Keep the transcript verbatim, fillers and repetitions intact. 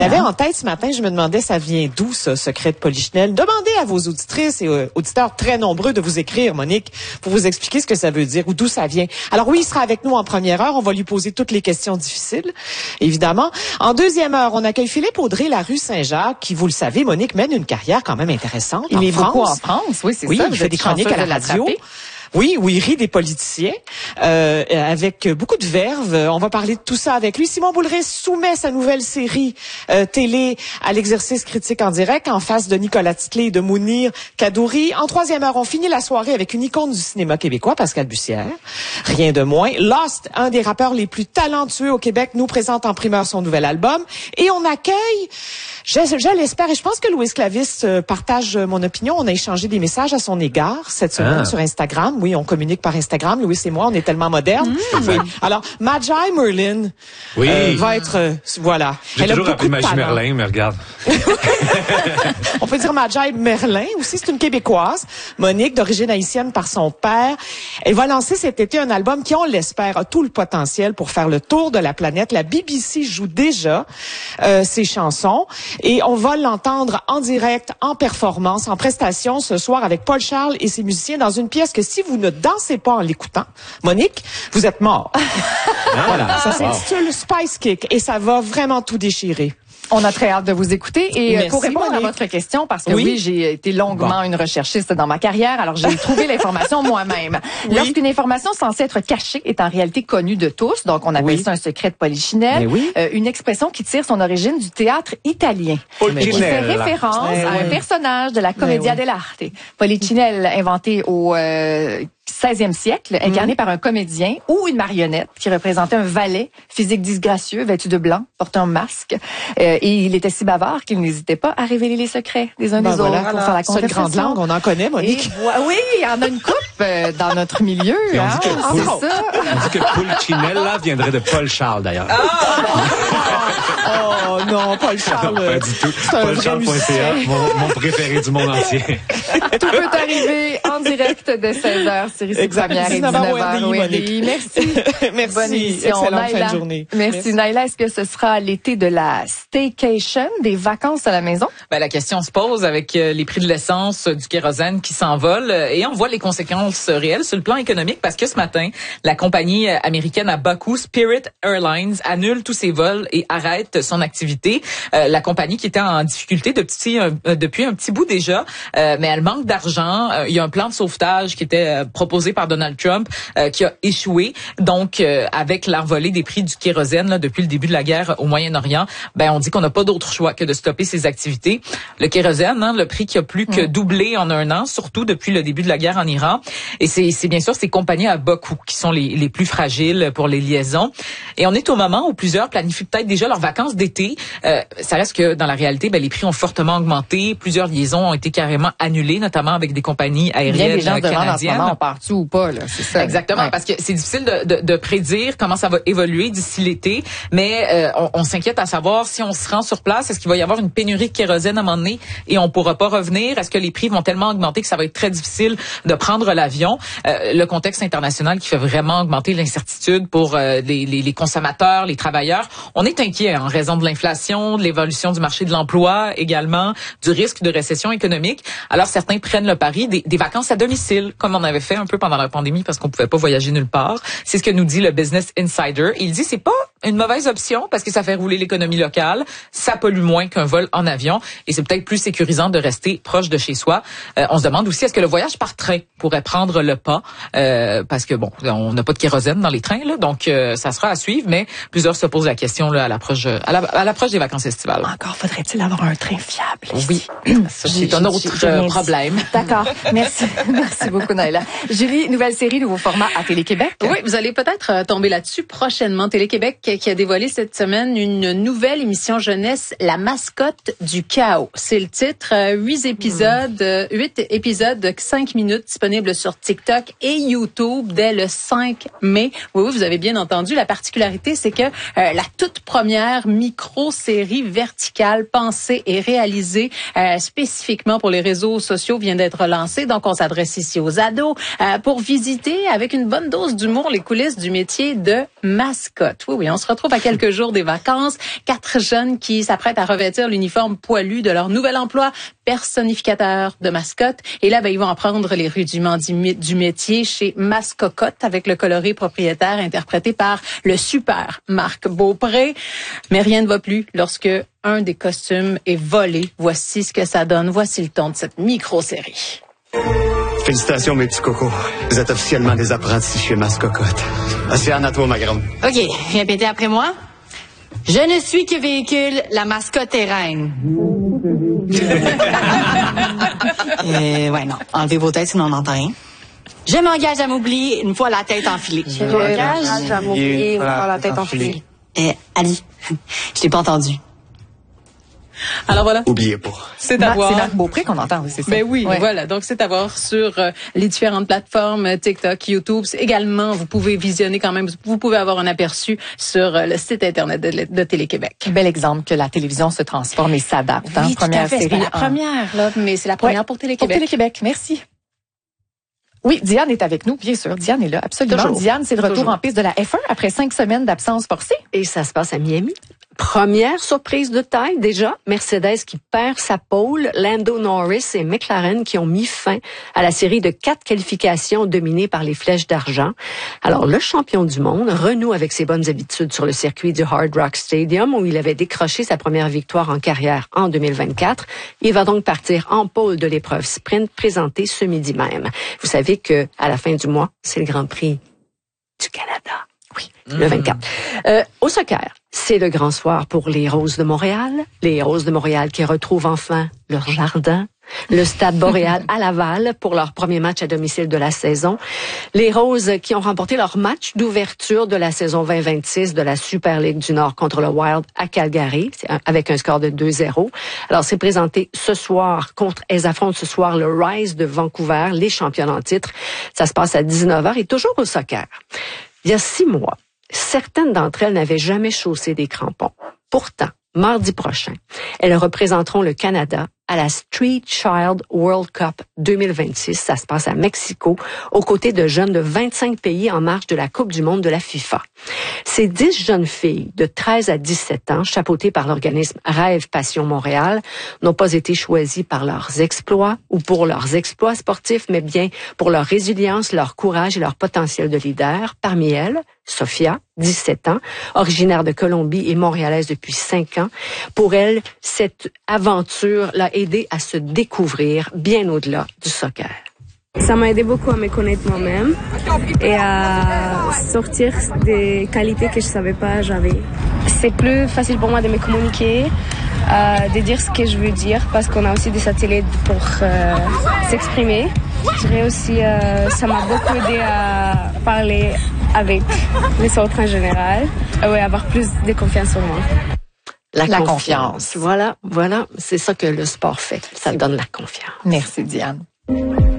J'avais en tête ce matin, je me demandais, ça vient d'où, ça, secret de Polichinelle? Demandez à vos auditrices et euh, auditeurs très nombreux de vous écrire, Monique, pour vous expliquer ce que ça veut dire ou d'où ça vient. Alors oui, il sera avec nous en première heure. On va lui poser toutes les questions difficiles, évidemment. En deuxième heure, on accueille Philippe Audrey, la rue Saint-Jacques, qui, vous le savez, Monique, mène une carrière quand même intéressante il en est France. beaucoup en France, oui, c'est oui, ça. il fait des chroniques à la radio. Oui, où il rit des politiciens, euh, avec beaucoup de verve. On va parler de tout ça avec lui. Simon Boulris soumet sa nouvelle série euh, télé à l'exercice critique en direct en face de Nicolas Titley et de Mounir Kadouri. En troisième heure, on finit la soirée avec une icône du cinéma québécois, Pascal Bussière. Rien de moins. Lost, un des rappeurs les plus talentueux au Québec, nous présente en primeur son nouvel album. Et on accueille, je, je l'espère, et je pense que Louis Clavis euh, partage mon opinion. On a échangé des messages à son égard cette semaine ah. sur Instagram. Oui, on communique par Instagram. Louis et moi, on est tellement modernes. Mmh. Oui. Alors, Magi Merlin oui. euh, va être... Euh, voilà. J'ai toujours appelé Magi Merlin, mais regarde. On peut dire Magi Merlin aussi. C'est une Québécoise. Monique, d'origine haïtienne par son père. Elle va lancer cet été un album qui, on l'espère, a tout le potentiel pour faire le tour de la planète. La B B C joue déjà euh, ses chansons. Et on va l'entendre en direct, en performance, en prestation ce soir avec Paul Charles et ses musiciens dans une pièce que si vous ne dansez pas en l'écoutant, Monique, vous êtes mort. Voilà, ça s'intitule Spice Kick et ça va vraiment tout déchirer. On a très hâte de vous écouter. Et Merci, pour répondre Monique. à votre question, parce que oui, oui j'ai été longuement bon. une recherchiste dans ma carrière, alors j'ai trouvé l'information moi-même. Oui. Lorsqu'une information censée être cachée est en réalité connue de tous, donc on appelle oui. ça un secret de Polichinelle, oui. euh, une expression qui tire son origine du théâtre italien, qui fait référence Mais à oui. un personnage de la Commedia oui. dell'arte. Polichinelle, inventé au... Euh, seizième siècle, incarné mmh. par un comédien ou une marionnette qui représentait un valet physique disgracieux, vêtu de blanc, portant un masque. Euh, et il était si bavard qu'il n'hésitait pas à révéler les secrets des uns ben des voilà, autres pour faire la conversation. Cette grande langue, on en connaît, Monique. Et, oui, il y en a une coupe euh, dans notre milieu. Hein, on, dit que c'est Poul, ça. on dit que Polichinelle, là, viendrait de Paul Charles, d'ailleurs. Ah! Oh non, Paul Charles. Non, pas du tout. Paul Charles point C A, mon, mon préféré du monde entier. Tout peut arriver en direct de seize heures. Exactement. dix-neuf heures. Oui, oui. Merci. Merci. Bonne émission. Excellente Naila. fin de journée. Merci, Merci. Naila. Est-ce que ce sera l'été de la staycation, des vacances à la maison? Ben, la question se pose avec euh, les prix de l'essence, euh, du kérosène qui s'envolent euh, et on voit les conséquences euh, réelles sur le plan économique parce que ce matin, la compagnie euh, américaine à Bakou, Spirit Airlines, annule tous ses vols et arrête son activité. Euh, la compagnie qui était en difficulté de petit, euh, depuis un petit bout déjà, euh, mais elle manque d'argent. Euh, il y a un plan de sauvetage qui était euh, proposé par Donald Trump euh, qui a échoué. Donc, euh, avec l'envolée des prix du kérosène là, depuis le début de la guerre au Moyen-Orient, ben on dit qu'on n'a pas d'autre choix que de stopper ses activités. Le kérosène, hein, le prix qui a plus que doublé en un an, surtout depuis le début de la guerre en Iran. Et c'est, c'est bien sûr ces compagnies à Bakou qui sont les, les plus fragiles pour les liaisons. Et on est au moment où plusieurs planifient peut-être déjà leurs vacances d'été. Euh, ça reste que dans la réalité, ben, les prix ont fortement augmenté. Plusieurs liaisons ont été carrément annulées, notamment avec des compagnies aériennes Bien, les gens canadiennes. En ce moment, on part-tu ou pas, là, c'est ça. Exactement, ouais. parce que c'est difficile de, de, de prédire comment ça va évoluer d'ici l'été, mais euh, on, on s'inquiète à savoir si on se rend sur place, est-ce qu'il va y avoir une pénurie de kérosène à un moment donné et on pourra pas revenir? Est-ce que les prix vont tellement augmenter que ça va être très difficile de prendre l'avion? Euh, le contexte international qui fait vraiment augmenter l'incertitude pour euh, les, les, les consommateurs, les travailleurs. On est inquiet en raison de l'inflation, de l'évolution du marché de l'emploi également, du risque de récession économique. Alors certains prennent le pari des, des vacances à domicile, comme on avait fait un peu pendant la pandémie parce qu'on pouvait pas voyager nulle part. C'est ce que nous dit le Business Insider. Il dit c'est pas une mauvaise option parce que ça fait rouler l'économie locale, ça pollue moins qu'un vol en avion et c'est peut-être plus sécurisant de rester proche de chez soi. Euh, on se demande aussi est-ce que le voyage par train pourrait prendre le pas euh, parce que bon, on n'a pas de kérosène dans les trains là, donc euh, ça sera à suivre, mais plusieurs se posent la question là à l'approche à, la, à l'approche des vacances estivales. Encore faudrait-il avoir un train fiable ici. Oui, ça, c'est un autre euh, problème. D'accord. Merci. Merci beaucoup, Naila. Julie, nouvelle série, nouveau format à Télé-Québec. Oui, vous allez peut-être euh, tomber là-dessus prochainement. Télé-Québec qui a dévoilé cette semaine une nouvelle émission jeunesse, La mascotte du chaos. C'est le titre. Euh, huit épisodes, mmh. euh, huit épisodes de cinq minutes disponibles sur TikTok et YouTube dès le cinq mai. Oui, oui, vous avez bien entendu. La particularité, c'est que euh, la toute première micro-série verticale pensée et réalisée euh, spécifiquement pour les réseaux sociaux vient d'être lancée. Donc, on s'adresse ici aux ados euh, pour visiter avec une bonne dose d'humour les coulisses du métier de mascotte. Oui, oui, on se retrouve à quelques jours des vacances. Quatre jeunes qui s'apprêtent à revêtir l'uniforme poilu de leur nouvel emploi, personnificateur de mascotte. Et là, ben, ils vont en prendre les rudiments du, du métier chez Mascocotte avec le coloré propriétaire interprété par le super Marc Beaupré. Mais rien ne va plus lorsque un des costumes est volé. Voici ce que ça donne. Voici le ton de cette micro-série. Félicitations, mes petits cocos. Vous êtes officiellement des apprentis chez Mascocotte. Océane à toi, ma grande. OK, répétez après moi. Je ne suis que véhicule, la mascotte est reine. euh, ouais, non. Enlevez vos têtes, sinon on n'entend rien. Je m'engage à m'oublier une fois la tête enfilée. Je m'engage à m'oublier une fois la tête enfilée. Euh, Ali, je t'ai pas entendu. Alors voilà. Oubliez pas. C'est à voir. C'est Marc Beaupré qu'on entend, c'est ça. Ben oui, ouais. Voilà. Donc c'est à voir sur euh, les différentes plateformes, TikTok, YouTube. Également, vous pouvez visionner quand même. Vous pouvez avoir un aperçu sur euh, le site internet de, de Télé-Québec. Bel exemple que la télévision se transforme et s'adapte. Oui, hein, tout première à fait. série. C'est pas la première là, mais c'est la première ouais, pour Télé-Québec. Pour Télé-Québec, merci. Oui, Diane est avec nous, bien sûr. Diane est là, absolument. Toujours. Diane, c'est le retour Toujours. en piste de la F un après cinq semaines d'absence forcée. Et ça se passe à Miami. Première surprise de taille déjà, Mercedes qui perd sa pole, Lando Norris et McLaren qui ont mis fin à la série de quatre qualifications dominées par les flèches d'argent. Alors le champion du monde renoue avec ses bonnes habitudes sur le circuit du Hard Rock Stadium où il avait décroché sa première victoire en carrière en deux mille vingt-quatre. Il va donc partir en pole de l'épreuve sprint présentée ce midi même. Vous savez que à la fin du mois, c'est le Grand Prix du Canada. Oui, mmh. le vingt-quatre. Euh, au soccer, c'est le grand soir pour les Roses de Montréal. Les Roses de Montréal qui retrouvent enfin leur jardin. Le Stade Boréal à Laval pour leur premier match à domicile de la saison. Les Roses qui ont remporté leur match d'ouverture de la saison vingt vingt-six de la Super Ligue du Nord contre le Wild à Calgary avec un score de deux zéro. Alors c'est présenté ce soir contre, elles affrontent ce soir le Rise de Vancouver, les champions en titre. Ça se passe à dix-neuf heures et toujours au soccer. Il y a six mois, certaines d'entre elles n'avaient jamais chaussé des crampons. Pourtant, mardi prochain, elles représenteront le Canada à la Street Child World Cup deux mille vingt-six. Ça se passe à Mexico, aux côtés de jeunes de vingt-cinq pays en marge de la Coupe du monde de la FIFA. Ces dix jeunes filles de treize à dix-sept ans, chapeautées par l'organisme Rêve Passion Montréal, n'ont pas été choisies par leurs exploits ou pour leurs exploits sportifs, mais bien pour leur résilience, leur courage et leur potentiel de leader. Parmi elles, Sophia, dix-sept ans, originaire de Colombie et montréalaise depuis cinq ans. Pour elle, cette aventure l'a aidé à se découvrir bien au-delà du soccer. Ça m'a aidé beaucoup à me connaître moi-même et à sortir des qualités que je savais pas j'avais. C'est plus facile pour moi de me communiquer, euh, de dire ce que je veux dire parce qu'on a aussi des satellites pour euh, s'exprimer. Je dirais aussi, euh, ça m'a beaucoup aidé à parler avec les autres en général, euh, ouais, avoir plus de confiance en moi. La, la confiance. confiance. Voilà, voilà, c'est ça que le sport fait. Ça donne la confiance. Merci Diane.